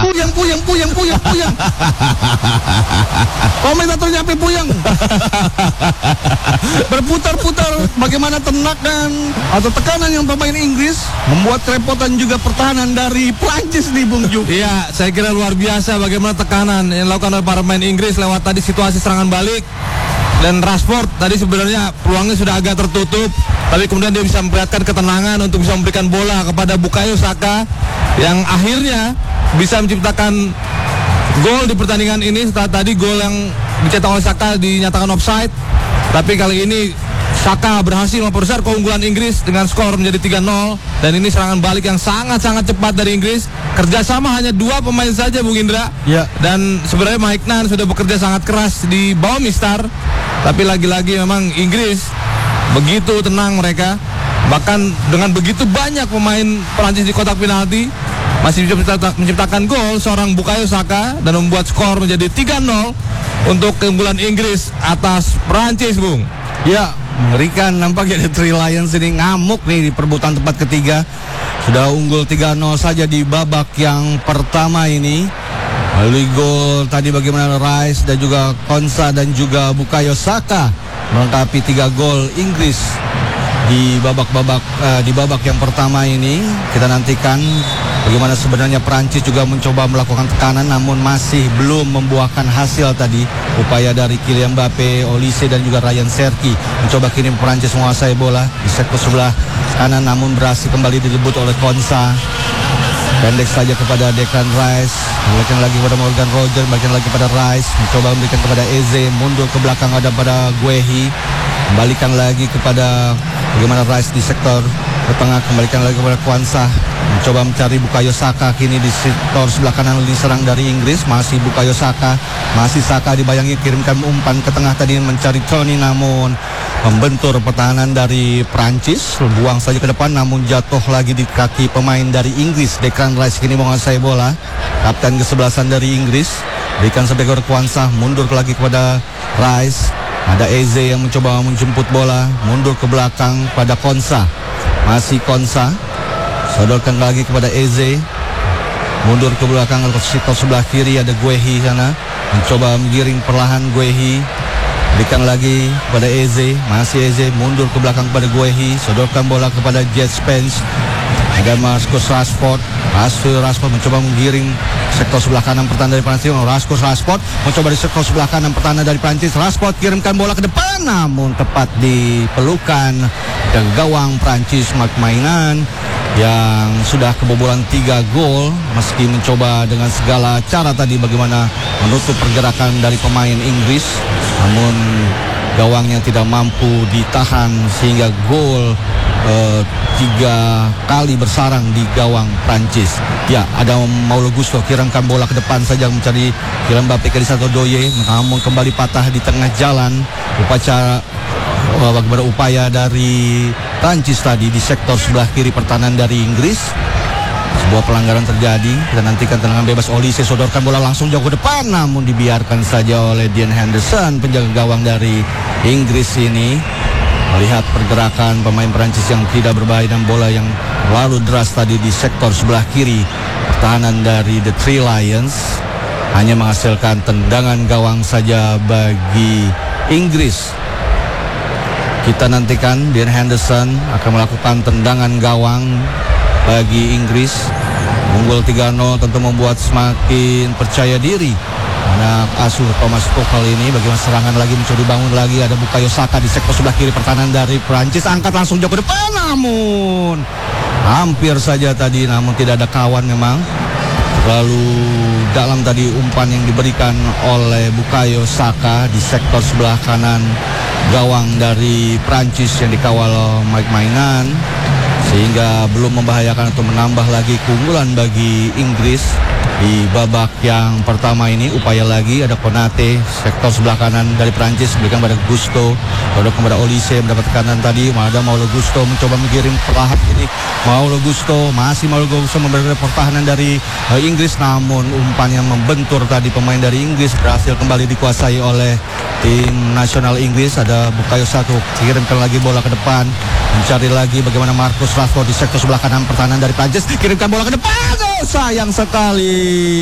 Puyeng. Komentatornya sampai puyeng. Berputar-putar bagaimana tenakan atau tekanan yang pemain Inggris membuat kerepotan juga pertahanan dari Prancis nih Bung Ju. Iya, saya kira luar biasa bagaimana tekanan yang dilakukan oleh para pemain Inggris lewat tadi situasi serangan balik. Dan Rashford tadi sebenarnya peluangnya sudah agak tertutup, tapi kemudian dia bisa memperlihatkan ketenangan untuk bisa memberikan bola kepada Bukayo Saka yang akhirnya bisa menciptakan gol di pertandingan ini. Setelah tadi gol yang dicetak oleh Saka dinyatakan offside, tapi kali ini Saka berhasil memperbesar keunggulan Inggris dengan skor menjadi 3-0. Dan ini serangan balik yang sangat-sangat cepat dari Inggris. Kerjasama hanya 2 pemain saja Bung Indra ya. Dan sebenarnya Mike Nan sudah bekerja sangat keras di bawah Mistar, tapi lagi-lagi memang Inggris begitu tenang mereka. Bahkan dengan begitu banyak pemain Perancis di kotak penalti masih bisa menciptakan gol seorang Bukayo Saka dan membuat skor menjadi 3-0 untuk keunggulan Inggris atas Perancis, Bung. Ya, mengerikan nampaknya The Three Lions ini ngamuk nih di perebutan tempat ketiga. Sudah unggul 3-0 saja di babak yang pertama ini. Melalui gol tadi bagaimana Rice dan juga Konsa dan juga Bukayo Saka melengkapi 3 gol Inggris di babak yang pertama ini. Kita nantikan bagaimana sebenarnya Prancis juga mencoba melakukan tekanan namun masih belum membuahkan hasil tadi. Upaya dari Kylian Mbappe, Olise dan juga Ryan Cherki mencoba kirim Prancis menguasai bola di sektor sebelah kanan namun berhasil kembali direbut oleh Konsa. Pendek saja kepada Declan Rice, balikan lagi kepada Morgan Rogers, balikan lagi kepada Rice, mencoba memberikan kepada Eze, mundur ke belakang ada pada Guehi, kembalikan lagi kepada bagaimana Rice di sektor ke tengah, kembalikan lagi kepada Kwanzaa, mencoba mencari Bukayo Saka, kini di sektor sebelah kanan diserang dari Inggris, masih Bukayo Saka, masih Saka dibayangi kirimkan umpan ke tengah tadi mencari Tony namun membentur pertahanan dari Prancis, buang saja ke depan namun jatuh lagi di kaki pemain dari Inggris. Declan Rice kini menguasai bola, kapten kesebelasan dari Inggris, berikan sampai ke Kwanzaa, mundur lagi kepada Rice, ada Eze yang mencoba menjemput bola, mundur ke belakang pada Konsa, masih Konsa, sodorkan lagi kepada Eze, mundur ke belakang ke sektor sebelah kiri ada Guehi sana, mencoba menggiring perlahan Guehi, berikan lagi kepada Eze, masih Eze, mundur ke belakang kepada Guehi, sodorkan bola kepada Jet Spence, ada Marcus Rashford mencoba menggiring sektor sebelah kanan pertahanan dari Prancis. Rashford mencoba di sektor sebelah kanan pertahanan dari Prancis. Rashford kirimkan bola ke depan namun tepat di pelukan dan gawang Prancis Marc Mainan yang sudah kebobolan 3 gol meski mencoba dengan segala cara tadi bagaimana menutup pergerakan dari pemain Inggris, namun gawangnya tidak mampu ditahan sehingga gol 3 kali bersarang di gawang Prancis. Ya, ada Paulo Gusto kirimkan bola ke depan saja mencari Kylian Mbappe ke Sato Doye, namun kembali patah di tengah jalan. Bagaimana upaya dari Prancis tadi di sektor sebelah kiri pertahanan dari Inggris. Sebuah pelanggaran terjadi. Kita nantikan tendangan bebas. Olise sodorkan bola langsung jauh ke depan namun dibiarkan saja oleh Dean Henderson, penjaga gawang dari Inggris ini. Melihat pergerakan pemain Prancis yang tidak berbahaya dan bola yang lalu deras tadi di sektor sebelah kiri pertahanan dari The Three Lions hanya menghasilkan tendangan gawang saja bagi Inggris. Kita nantikan Dean Henderson akan melakukan tendangan gawang bagi Inggris. Unggul 3-0 tentu membuat semakin percaya diri anak asuh Thomas Tuchel ini. Bagaimana serangan lagi mencoba dibangun lagi, ada Bukayo Saka di sektor sebelah kiri pertahanan dari Prancis, angkat langsung jauh ke depan namun hampir saja tadi namun tidak ada kawan memang. Terlalu dalam tadi umpan yang diberikan oleh Bukayo Saka di sektor sebelah kanan gawang dari Prancis yang dikawal Mike Mainan, sehingga belum membahayakan atau menambah lagi keunggulan bagi Inggris di babak yang pertama ini. Upaya lagi ada Konate sektor sebelah kanan dari Prancis, berikan pada Gusto, lalu kepada Olise mendapat tekanan tadi, ada Paulo Gusto mencoba mengirim perlahan ini. Paulo Gusto memberikan pertahanan dari Inggris namun umpan yang membentur tadi pemain dari Inggris berhasil kembali dikuasai oleh tim nasional Inggris. Ada Bukayo Saka kirimkan lagi bola ke depan, mencari lagi bagaimana Marcus Rashford di sektor sebelah kanan pertahanan dari Prancis, kirimkan bola ke depan, sayang sekali